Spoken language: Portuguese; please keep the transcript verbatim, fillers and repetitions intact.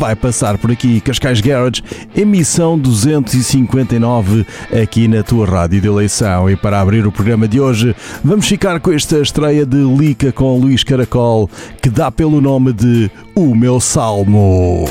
vai passar por aqui. Cascais Garage, emissão duzentos e cinquenta e nove aqui na tua rádio de eleição. E para abrir o programa de hoje, vamos ficar com esta estreia de Lica com Luís Caracol, que dá pelo nome de O Meu Salmo.